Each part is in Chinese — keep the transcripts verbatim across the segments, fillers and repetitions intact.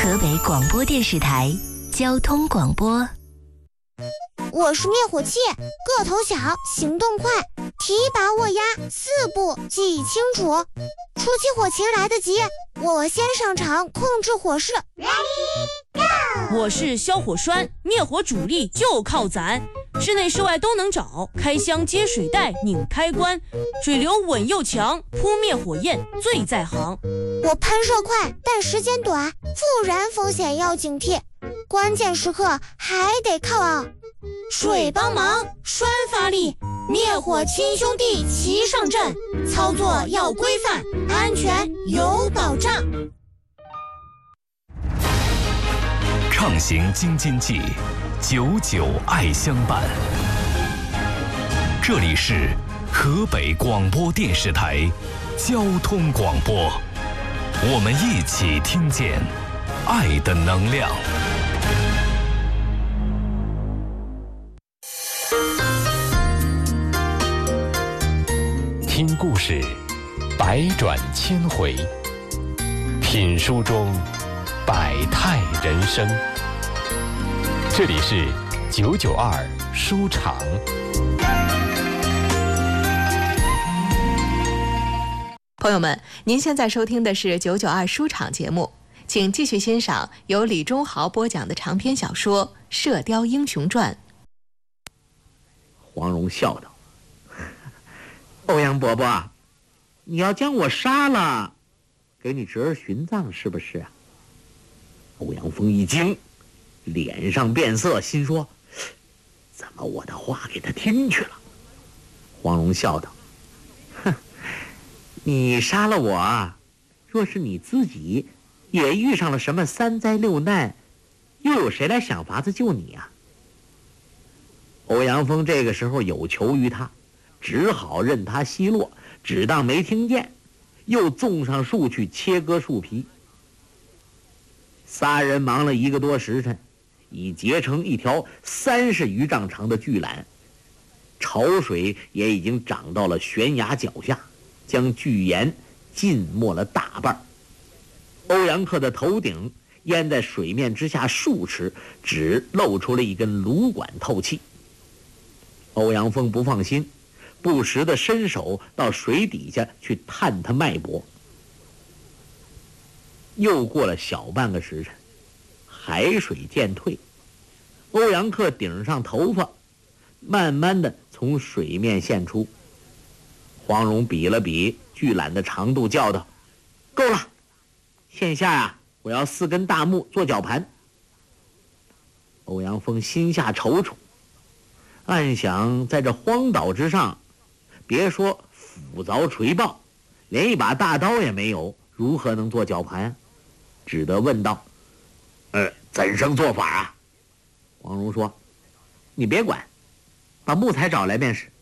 河北广播电视台交通广播。 我是灭火器，个头小，行动快，提拔握压，四步记忆清楚。初期火情来得及，我先上场控制火势。 我是消火栓，灭火主力就靠咱，室内室外都能找，开箱接水带，拧开关，水流稳又强，扑灭火焰最在行。 我喷射快，但时间短，复燃风险要警惕，关键时刻还得靠啊水帮忙，栓发力，灭火亲兄弟齐上阵，操作要规范，安全有保障。 畅行京津冀，久久爱相伴。这里是河北广播电视台交通广播，我们一起听见爱的能量。听故事，百转千回；品书中百态人生。这里是九九二书场。 朋友们，您现在收听的是九九二书场节目，请继续欣赏由李忠豪播讲的长篇小说《射雕英雄传》。 黄蓉笑道：欧阳伯伯，你要将我杀了，给你侄儿寻葬是不是啊？欧阳锋一惊，脸上变色，心说：怎么我的话给他听去了？黄蓉笑道：哼，你杀了我，若是你自己也遇上了什么三灾六难，又有谁来想法子救你啊？欧阳锋这个时候有求于他，只好任他奚落，只当没听见，又纵上树去切割树皮。仨人忙了一个多时辰，已结成一条三十余丈长的巨缆，潮水也已经涨到了悬崖脚下，将巨岩浸没了大半。欧阳克的头顶淹在水面之下数尺，只露出了一根芦管透气。欧阳锋不放心，不时地伸手到水底下去探他脉搏。又过了小半个时辰，海水渐退，欧阳克顶上头发慢慢地从水面现出。黄蓉比了比巨缆的长度，叫道：够了，现下啊，我要四根大木做绞盘。欧阳锋心下踌躇，暗想在这荒岛之上，别说斧凿锤刨，连一把大刀也没有，如何能做绞盘啊？只得问道：呃，怎生做法啊？黄蓉说：你别管，把木材找来便是。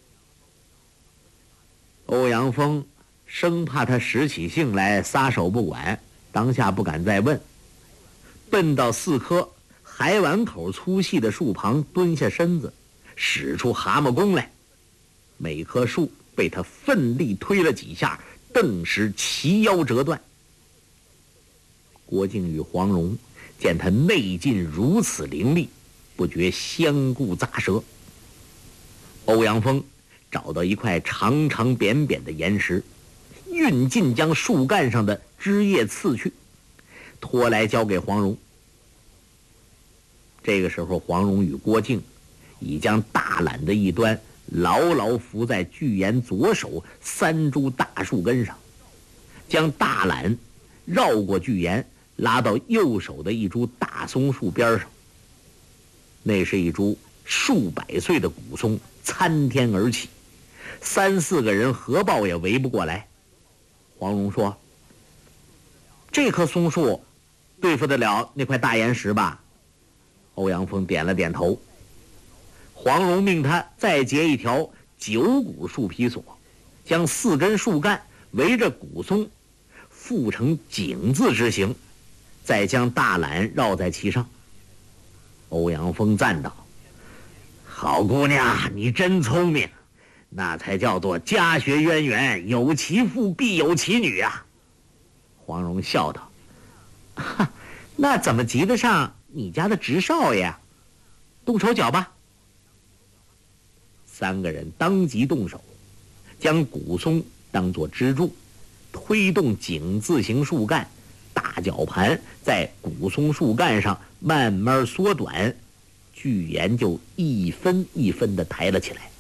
欧阳锋生怕他拾起性来撒手不管，当下不敢再问，奔到四棵海碗口粗细的树旁，蹲下身子，使出蛤蟆功来，每棵树被他奋力推了几下，顿时齐腰折断。郭靖与黄蓉见他内劲如此凌厉，不觉相顾咂舌。欧阳锋找到一块长长扁扁的岩石，运劲将树干上的枝叶刺去，拖来交给黄蓉。这个时候，黄蓉与郭靖已将大缆的一端牢牢扶在巨岩左手三株大树根上，将大缆绕过巨岩，拉到右手的一株大松树边上。那是一株数百岁的古松，参天而起，三四个人合抱也围不过来。黄蓉说：这棵松树对付得了那块大岩石吧？欧阳锋点了点头。黄蓉命他再结一条九股树皮索，将四根树干围着古松附成井字之形，再将大缆绕在其上。欧阳锋赞道：好姑娘，你真聪明，那才叫做家学渊源，有其父必有其女啊。黄蓉笑道：哈， 那怎么及得上你家的直少爷？动手脚吧。三个人当即动手，将古松当作支柱，推动井字形树干，大绞盘在古松树干上慢慢缩短，巨岩就一分一分地抬了起来。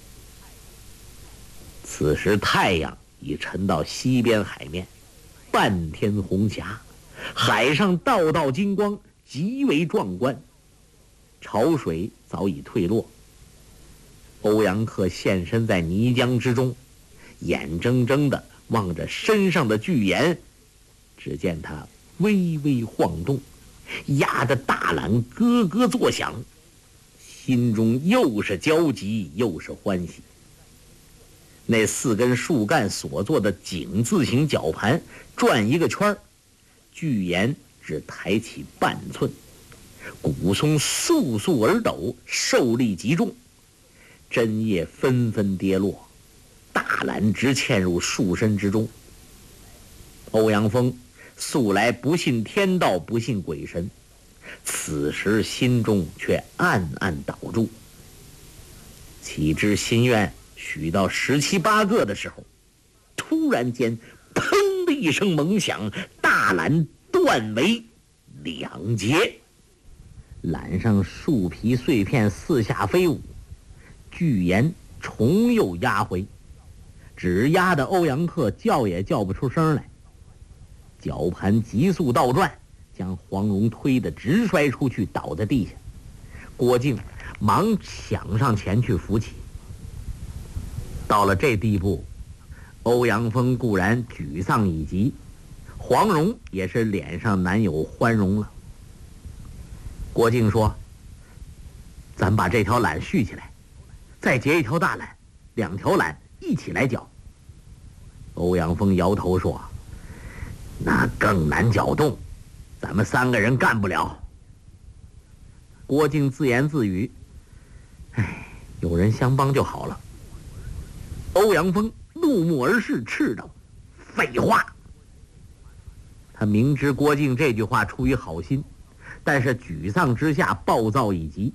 此时太阳已沉到西边海面，半天红霞，海上道道金光，极为壮观。潮水早已退落，欧阳克现身在泥浆之中，眼睁睁地望着身上的巨岩，只见他微微晃动，压得大缆咯咯作响，心中又是焦急又是欢喜。那四根树干所做的井字形绞盘转一个圈，巨岩只抬起半寸，古松簌簌而抖，受力极重，针叶纷纷跌落，大缆直嵌入树身之中。欧阳锋素来不信天道不信鬼神，此时心中却暗暗祷祝。岂知心愿许到十七八个的时候，突然间砰的一声猛响，大缆断为两截，缆上树皮碎片四下飞舞，巨岩重又压回，只压得欧阳克叫也叫不出声来。绞盘急速倒转，将黄蓉推得直摔出去，倒在地下。郭靖忙抢上前去扶起。到了这地步，欧阳锋固然沮丧已极，黄蓉也是脸上难有欢容了。郭靖说：“咱把这条缆续起来，再结一条大缆，两条缆一起来绞。”欧阳锋摇头说：“那更难搅动，咱们三个人干不了。”郭靖自言自语：“哎，有人相帮就好了。”欧阳锋怒目而视，斥道：“废话！”他明知郭靖这句话出于好心，但是沮丧之下暴躁已极。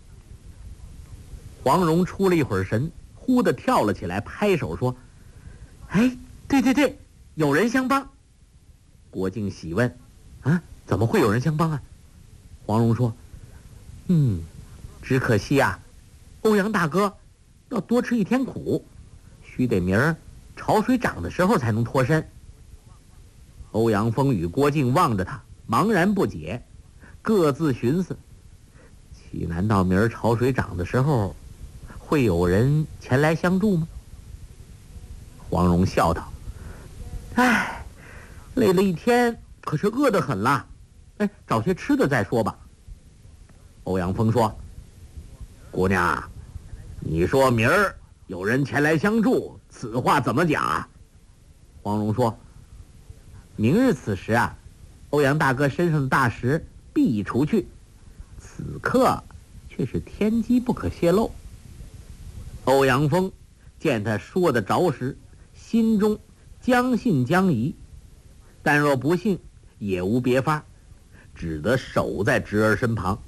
黄蓉出了一会儿神，忽地跳了起来，拍手说：“哎，对对对，有人相帮。”郭靖喜问：“啊，怎么会有人相帮啊？”黄蓉说：“嗯，只可惜啊，欧阳大哥要多吃一天苦，须得明儿潮水涨的时候才能脱身。”欧阳锋与郭靖望着他，茫然不解，各自寻思：岂难道明儿潮水涨的时候，会有人前来相助吗？黄蓉笑道：“哎，累了一天，可是饿得很了。哎，找些吃的再说吧。”欧阳锋说：“姑娘，你说明儿有人前来相助，此话怎么讲啊？”黄蓉说：“明日此时啊，欧阳大哥身上的大石必除去，此刻却是天机不可泄露。”欧阳锋见他说得着实，心中将信将疑，但若不信也无别法，只得守在侄儿身旁。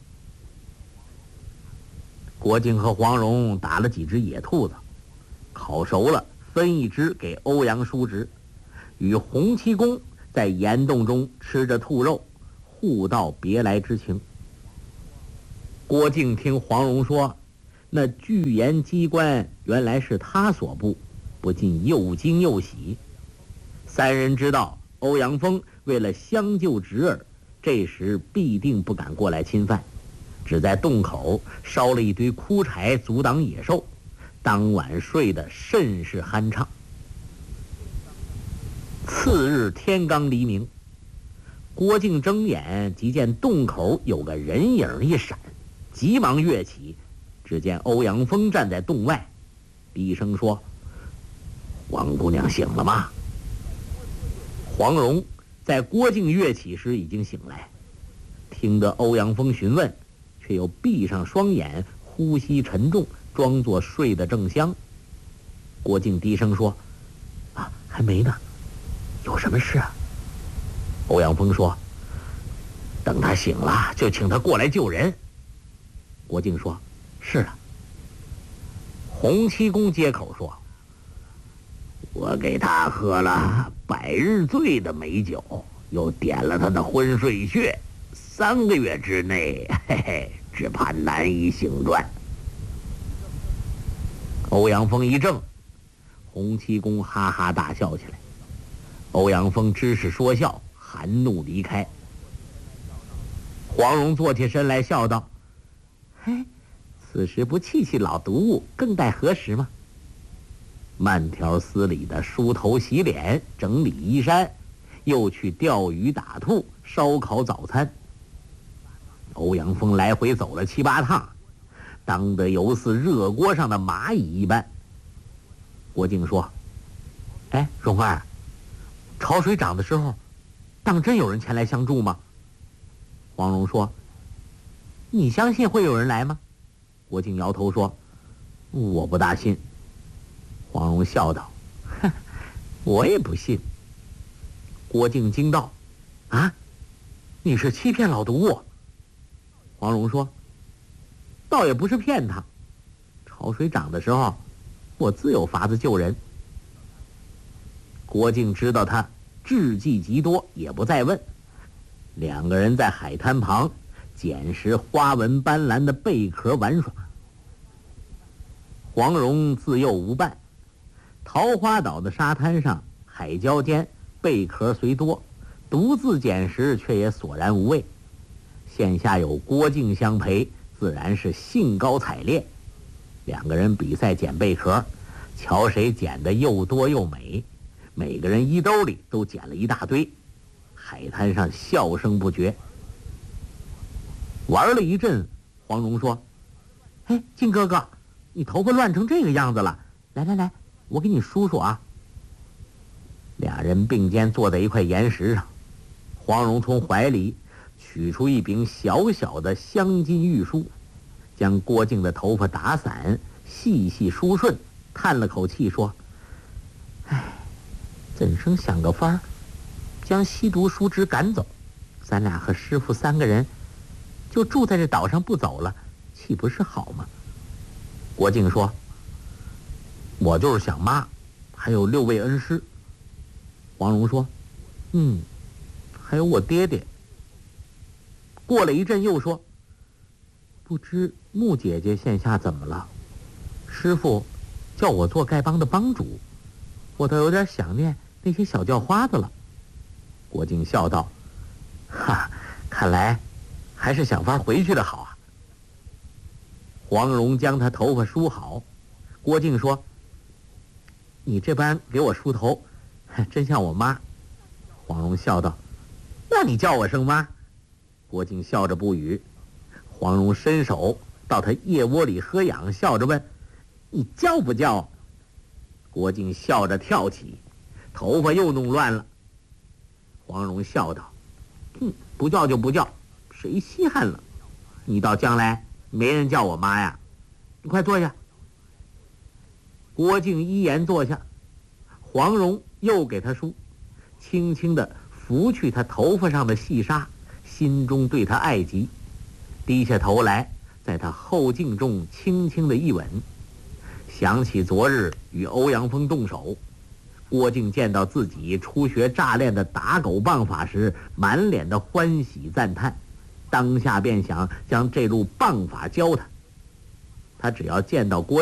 郭靖和黄蓉打了几只野兔子，烤熟了分一只给欧阳叔侄，与洪七公在岩洞中吃着兔肉，互道别来之情。郭靖听黄蓉说那巨岩机关原来是他所布，不禁又惊又喜。三人知道欧阳锋为了相救侄儿，这时必定不敢过来侵犯，只在洞口烧了一堆枯柴阻挡野兽，当晚睡得甚是酣畅。次日天刚黎明，郭靖睁眼即见洞口有个人影一闪，急忙跃起，只见欧阳锋站在洞外，低声说：“黄姑娘醒了吗？”黄蓉在郭靖跃起时已经醒来，听得欧阳锋询问，却又闭上双眼，呼吸沉重，装作睡得正香。郭靖低声说：“啊，还没呢，有什么事啊？”欧阳锋说：“ 等他醒了，就请他过来救人。郭靖说：“是的。”洪七公接口说：“我给他喝了百日醉的美酒，又点了他的昏睡穴，三个月之内，嘿嘿，只怕难以醒转。”欧阳锋一怔，洪七公哈哈大笑起来。欧阳锋知是说笑，含怒离开。黄蓉坐起身来，笑道：“嘿，此时不气气老毒物，更待何时吗？”慢条斯理的梳头洗脸，整理衣衫，又去钓鱼打兔，烧烤早餐。欧阳锋来回走了七八趟，当得犹似热锅上的蚂蚁一般。郭靖说：“哎，蓉儿，潮水涨的时候，当真有人前来相助吗？”黄蓉说：“你相信会有人来吗？”郭靖摇头说：“我不大信。”黄蓉笑道：“哼，我也不信。”郭靖惊道：“啊，你是欺骗老毒物？”黄蓉说：“倒也不是骗他，潮水涨的时候，我自有法子救人。”郭靖知道他智计极多，也不再问。两个人在海滩旁捡拾花纹斑斓的贝壳玩耍。黄蓉自幼无伴，桃花岛的沙滩上，海礁间贝壳虽多，独自捡拾却也索然无味。现下有郭靖相陪，自然是兴高采烈。两个人比赛捡贝壳，瞧谁捡得又多又美，每个人衣兜里都捡了一大堆。海滩上笑声不绝。玩了一阵，黄蓉说：“嘿，靖哥哥，你头发乱成这个样子了，来来来，我给你梳梳啊。”俩人并肩坐在一块岩石上，黄蓉从怀里取出一柄小小的香金玉梳，将郭靖的头发打散，细细梳顺，叹了口气说：“哎，怎生想个法儿，将吸毒叔侄赶走，咱俩和师傅三个人就住在这岛上不走了，岂不是好吗？”郭靖说：“我就是想妈，还有六位恩师。”黄蓉说：“嗯，还有我爹爹。”过了一阵又说：“不知穆姐姐现下怎么了？师傅叫我做丐帮的帮主，我倒有点想念那些小叫花子了。”郭靖笑道：“哈，看来还是想法回去的好啊。”黄蓉将他头发梳好，郭靖说：“你这般给我梳头，真像我妈。”黄蓉笑道：“那你叫我声妈？”郭靖笑着不语。黄蓉伸手到他腋窝里喝痒，笑着问：“你叫不叫？”郭靖笑着跳起，头发又弄乱了。黄蓉笑道：“哼，不叫就不叫，谁稀罕了？你到将来没人叫我妈呀？你快坐下。”郭靖依言坐下，黄蓉又给他梳，轻轻地拂去他头发上的细沙，心中对他爱极，低下头来，在他后颈中轻轻的一吻。想起昨日与欧阳锋动手，郭靖见到自己初学炸练的打狗棒法时，满脸的欢喜赞叹，当下便想将这路棒法教他。他只要见到郭